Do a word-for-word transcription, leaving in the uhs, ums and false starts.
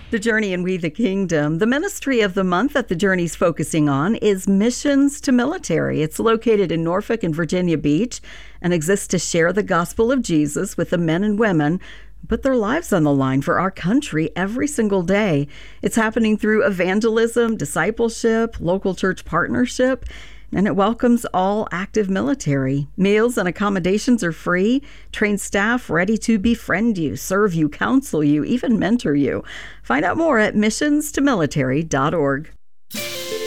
The Journey and We the Kingdom. The ministry of the month that the Journey's focusing on is Missions to Military. It's located in Norfolk and Virginia Beach and exists to share the gospel of Jesus with the men and women who put their lives on the line for our country every single day. It's happening through evangelism, discipleship, local church partnership, and it welcomes all active military. Meals and accommodations are free. Trained staff ready to befriend you, serve you, counsel you, even mentor you. Find out more at missions to military dot org.